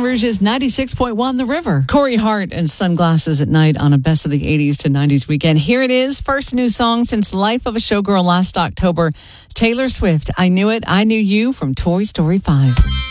Rouge's 96.1 The River. Corey Hart and Sunglasses at Night on a Best of the 80s to 90s weekend. Here it is, first new song since Life of a Showgirl last October. Taylor Swift, I Knew It, I Knew You from Toy Story 5.